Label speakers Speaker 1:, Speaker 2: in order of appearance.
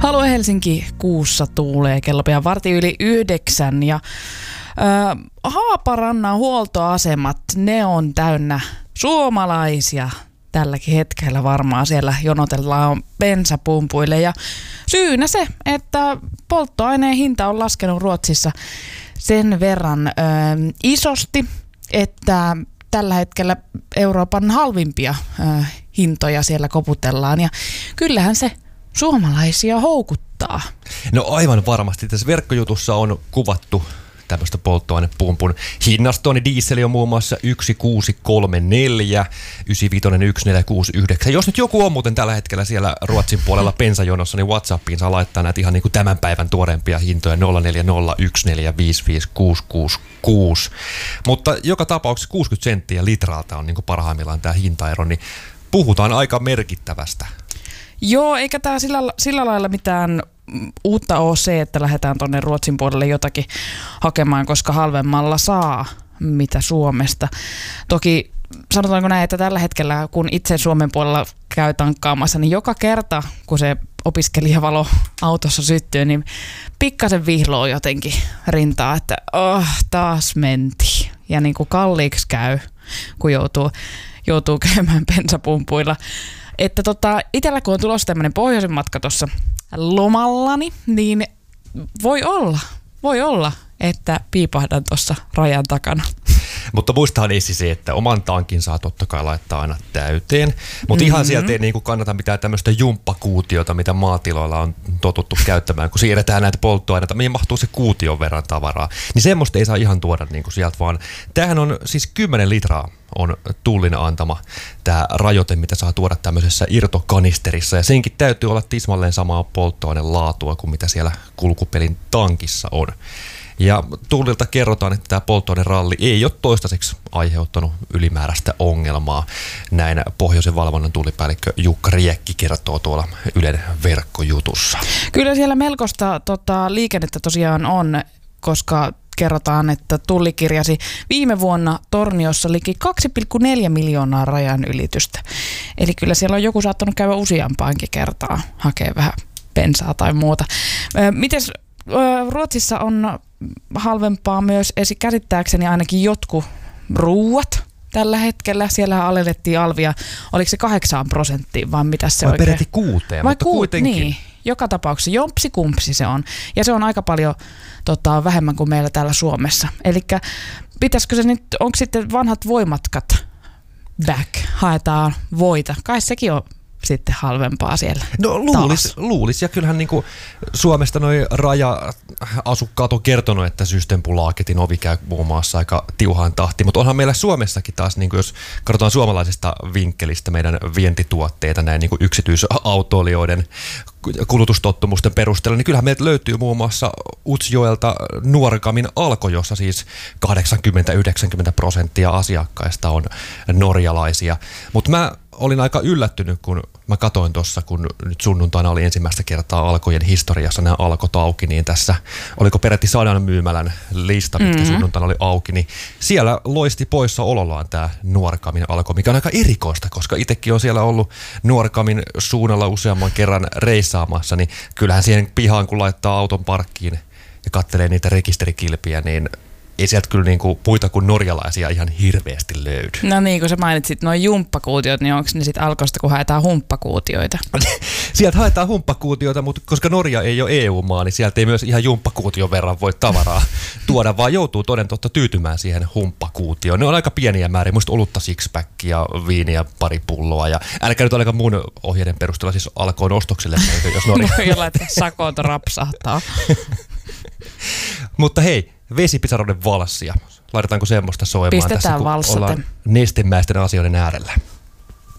Speaker 1: Alue Helsinki kuussa tuulee kello pian 8:45 ja Haaparannan huoltoasemat, ne on täynnä suomalaisia. Tälläkin hetkellä varmaan siellä jonotellaan bensapumpuille ja syynä se, että polttoaineen hinta on laskenut Ruotsissa sen verran isosti, että tällä hetkellä Euroopan halvimpia hintoja siellä koputellaan ja kyllähän se suomalaisia houkuttaa.
Speaker 2: No aivan varmasti. Tässä verkkojutussa on kuvattu tämmöistä polttoainepumpun hinnastoa, niin dieseli on muun muassa 1634, 95 1469. Jos nyt joku on muuten tällä hetkellä siellä Ruotsin puolella bensajonossa, niin WhatsAppiin saa laittaa näitä ihan niin kuin tämän päivän tuoreempia hintoja 0401455666. Mutta joka tapauksessa 60 senttiä litralta on niin kuin parhaimmillaan tämä hintaero, niin puhutaan aika merkittävästä.
Speaker 1: Joo, eikä tämä sillä lailla mitään uutta ole se, että lähdetään tuonne Ruotsin puolelle jotakin hakemaan, koska halvemmalla saa mitä Suomesta. Toki sanotaanko näin, että tällä hetkellä, kun itse Suomen puolella käy tankkaamassa, niin joka kerta, kun se opiskelijavalo autossa syttyy, niin pikkasen vihloo jotenkin rintaa, että taas mentiin. Ja niin kuin kalliiksi käy, kun joutuu käymään bensapumpuilla. Että itsellä kun on tulossa tämmöinen pohjoisen matka tuossa lomallani, niin voi olla, että piipahdan tuossa rajan takana.
Speaker 2: Mutta muistahan Essi se, että oman tankin saa totta kai laittaa aina täyteen, mutta ihan sieltä ei niin kannata mitään tämmöistä jumppakuutiota, mitä maatiloilla on totuttu käyttämään, kun siirretään näitä polttoaineita, mihin mahtuu se kuution verran tavaraa, niin semmoista ei saa ihan tuoda niin kuin sieltä, vaan tämähän on siis 10 litraa on Tullin antama tämä rajoite, mitä saa tuoda tämmöisessä irtokanisterissa, ja senkin täytyy olla tismalleen samaa polttoainelaatua kuin mitä siellä kulkupelin tankissa on. Ja Tullilta kerrotaan, että tämä polttoaineralli ei ole toistaiseksi aiheuttanut ylimääräistä ongelmaa. Näin pohjoisen valvonnan tullipäällikkö Jukka Riekki kertoo tuolla Ylen verkkojutussa.
Speaker 1: Kyllä siellä melkoista liikennettä tosiaan on, koska kerrotaan, että Tulli kirjasi viime vuonna Torniossa liki 2,4 miljoonaa rajan ylitystä. Eli kyllä siellä on joku saattanut käydä useampaankin kertaa hakea vähän bensaa tai muuta. Mites Ruotsissa on halvempaa myös käsittääkseni ainakin jotkut ruuat tällä hetkellä. Siellä alennettiin alvia, oliko se 8% vai mitä se oikein?
Speaker 2: Peräti 6, mutta kuitenkin.
Speaker 1: Niin, joka tapauksessa jompsi kumpsi se on. Ja se on aika paljon vähemmän kuin meillä täällä Suomessa. Eli pitäisikö se nyt, onko sitten vanhat voimatkat back, haetaan voita? Kai sekin on sitten halvempaa siellä.
Speaker 2: No luulis. Ja kyllähän niin kuin Suomesta noi raja-asukkaat on kertonut, että Systembolagetin ovi käy muun muassa aika tiuhaan tahtiin, mutta onhan meillä Suomessakin taas, niin kuin jos katsotaan suomalaisesta vinkkelistä meidän vientituotteita näin niin kuin yksityisautoilijoiden kulutustottumusten perusteella, niin kyllähän meiltä löytyy muun muassa Utsjoelta Nuorgamin Alko, jossa siis 80-90% asiakkaista on norjalaisia. Mutta mä olin aika yllättynyt, kun mä katoin tuossa, kun nyt sunnuntaina oli ensimmäistä kertaa Alkojen historiassa nämä Alkot auki, niin tässä oliko peräti 100 myymälän lista, mitkä sunnuntaina oli auki, niin siellä loisti poissaolollaan tämä Nuorgamin Alko, mikä on aika erikoista, koska itsekin on siellä ollut Nuorgamin suunnalla useamman kerran reissaamassa, niin kyllähän siihen pihaan, kun laittaa auton parkkiin ja katselee niitä rekisterikilpiä, niin ei sieltä kyllä niinku muita kuin norjalaisia ihan hirveästi löydy.
Speaker 1: No niin, kun sä mainitsit nuo jumppakuutiot, niin onko ne sitten Alkosta, kun haetaan humppakuutioita?
Speaker 2: Sieltä haetaan humppakuutioita, mutta koska Norja ei ole EU-maa, niin sieltä ei myös ihan jumppakuution verran voi tavaraa tuoda, vaan joutuu toden totta tyytymään siihen humppakuutioon. Ne on aika pieniä määriä, muista olutta sixpackia, viiniä, pari pulloa, ja älkää nyt aika mun ohjeiden perusteella siis Alkoon ostoksille, jos Norja...
Speaker 1: Jollain sakot rapsahtaa.
Speaker 2: Mutta hei, Vesipisaroiden valssia. Laitetaanko semmoista soimaan
Speaker 1: pistetään
Speaker 2: tässä, kun
Speaker 1: valssaten.
Speaker 2: Ollaan nestemäisten asioiden äärellä?